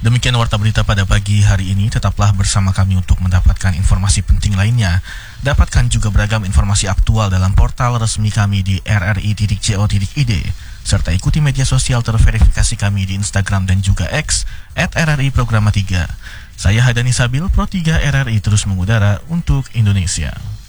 Demikian warta berita pada pagi hari ini. Tetaplah bersama kami untuk mendapatkan informasi penting lainnya. Dapatkan juga beragam informasi aktual dalam portal resmi kami di rri.co.id. Serta ikuti media sosial terverifikasi kami di Instagram dan juga X @RRI Programa 3. Saya Hadani Sabil, Pro 3 RRI terus mengudara untuk Indonesia.